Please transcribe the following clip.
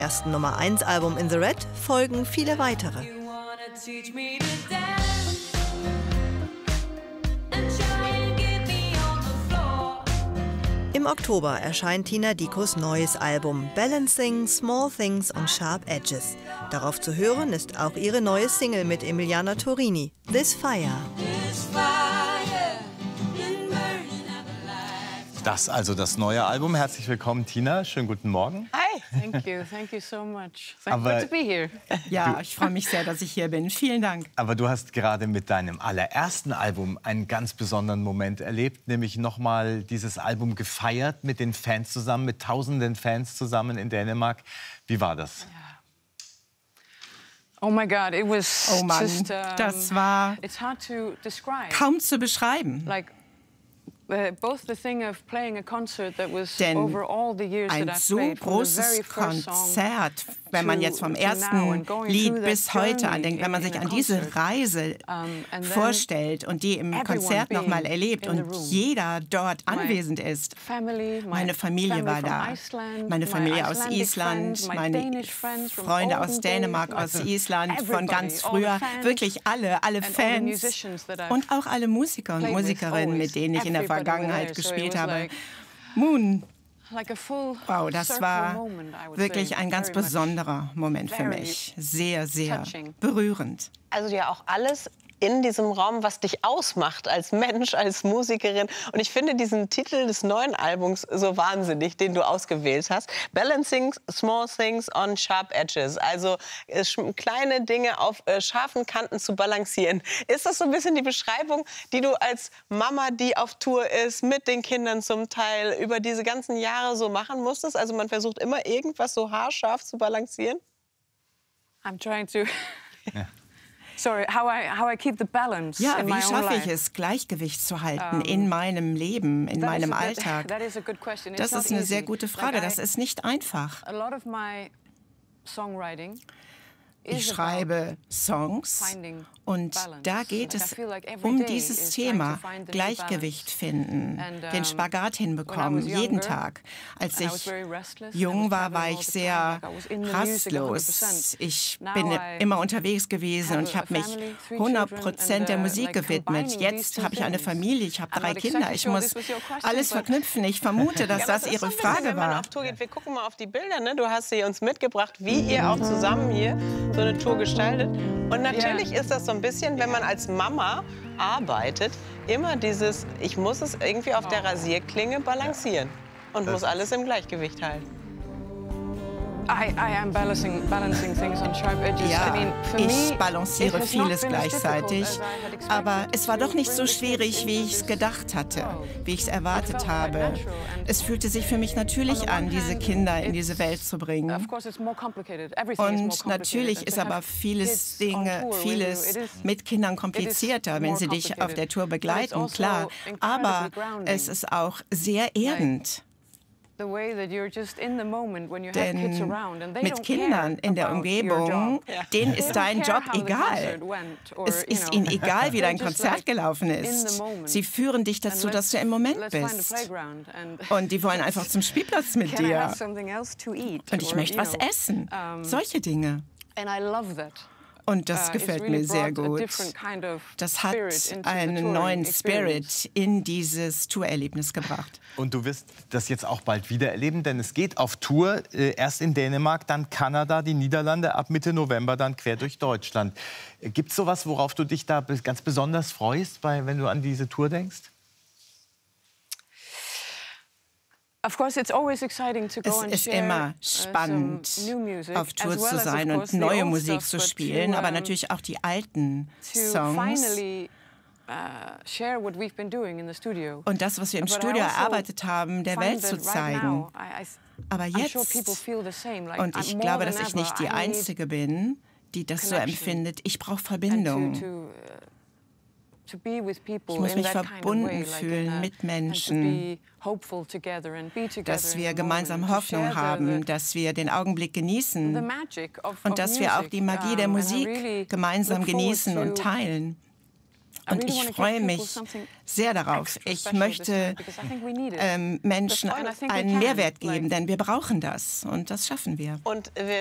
Ersten Nummer-1-Album In the Red folgen viele weitere. Im Oktober erscheint Tina Dicos neues Album Balancing Small Things on Sharp Edges. Darauf zu hören ist auch ihre neue Single mit Emiliana Torini, This Fire. Das also das neue Album. Herzlich willkommen, Tina. Schönen guten Morgen. Hi, thank you so much. Good to be here. Ja, ich freue mich sehr, dass ich hier bin. Vielen Dank. Aber du hast gerade mit deinem allerersten Album einen ganz besonderen Moment erlebt, nämlich nochmal dieses Album gefeiert mit den Fans zusammen, mit tausenden Fans zusammen in Dänemark. Wie war das? Oh my God, it was Oh Mann, just, das war it's hard to describe. kaum zu beschreiben. Like both the thing of playing a concert that was Denn over all the years that ein I've so played, from the very großes first song Konzert, wenn man jetzt vom ersten Lied bis heute andenkt, wenn man sich an diese Reise vorstellt und die im Konzert noch mal erlebt und jeder dort anwesend ist. Meine Familie war da, meine Familie aus Island, meine Freunde aus Dänemark, aus Island, von ganz früher, wirklich alle Fans und auch alle Musiker und Musikerinnen, mit denen ich in der Vergangenheit gespielt habe. Moon. Wow, das war wirklich ein ganz besonderer Moment für mich. Sehr, sehr berührend. Also ja auch alles in diesem Raum, was dich ausmacht als Mensch, als Musikerin. Und ich finde diesen Titel des neuen Albums so wahnsinnig, den du ausgewählt hast. Balancing Small Things on Sharp Edges. Also kleine Dinge auf scharfen Kanten zu balancieren. Ist das so ein bisschen die Beschreibung, die du als Mama, die auf Tour ist, mit den Kindern zum Teil, über diese ganzen Jahre so machen musstest? Also man versucht immer irgendwas so haarscharf zu balancieren? I'm trying to... Sorry, how I keep the balance Ja, in my wie own schaffe ich life. es, Gleichgewicht zu halten in meinem Leben, in meinem Alltag? Das ist eine sehr gute Frage. Das ist nicht einfach. A lot of my songwriting Ich schreibe Songs und da geht es um dieses Thema, Gleichgewicht finden, den Spagat hinbekommen, jeden Tag. Als ich jung war, war ich sehr rastlos. Ich bin immer unterwegs gewesen und ich habe mich 100% der Musik gewidmet. Jetzt habe ich eine Familie, ich habe 3 Kinder. Ich muss alles verknüpfen. Ich vermute, dass das Ihre Frage war. Wir gucken mal auf die Bilder. Ne? Du hast sie uns mitgebracht, wie ihr auch zusammen hier so eine Tour gestaltet. Und natürlich ist das so ein bisschen, wenn man als Mama arbeitet, immer dieses, ich muss es irgendwie auf der Rasierklinge balancieren und muss alles im Gleichgewicht halten. I am balancing things on sharp edges. Ja, I mean, for ich me, balanciere it has not vieles been as gleichzeitig, difficult as I had expected. aber es war doch nicht so schwierig, wie ich es gedacht hatte, wie ich es erwartet habe. Es fühlte sich für mich natürlich an, diese Kinder in diese Welt zu bringen. Und natürlich ist aber vieles mit Kindern komplizierter, wenn sie dich auf der Tour begleiten, klar. Aber es ist auch sehr erdend. Denn mit Kindern in der Umgebung, denen ist dein Job egal. Es ist ihnen egal, wie dein Konzert gelaufen ist. Sie führen dich dazu, dass du im Moment bist. Und die wollen einfach zum Spielplatz mit dir. Und ich möchte was essen. Solche Dinge. Und das gefällt mir sehr gut. Das hat einen neuen Spirit in dieses Tourerlebnis gebracht. Und du wirst das jetzt auch bald wieder erleben, denn es geht auf Tour, erst in Dänemark, dann Kanada, die Niederlande, ab Mitte November dann quer durch Deutschland. Gibt es sowas, worauf du dich da ganz besonders freust, wenn du an diese Tour denkst? Es ist immer spannend, auf Tour zu sein und neue Musik zu spielen, aber natürlich auch die alten Songs. Und das, was wir im Studio erarbeitet haben, der Welt zu zeigen. Aber jetzt, und ich glaube, dass ich nicht die Einzige bin, die das so empfindet, ich brauche Verbindung. Ich muss mich verbunden fühlen mit Menschen, dass wir gemeinsam Hoffnung haben, dass wir den Augenblick genießen und dass wir auch die Magie der Musik gemeinsam genießen und teilen. Und ich freue mich sehr darauf. Ich möchte Menschen einen Mehrwert geben, denn wir brauchen das. Und das schaffen wir. Und wir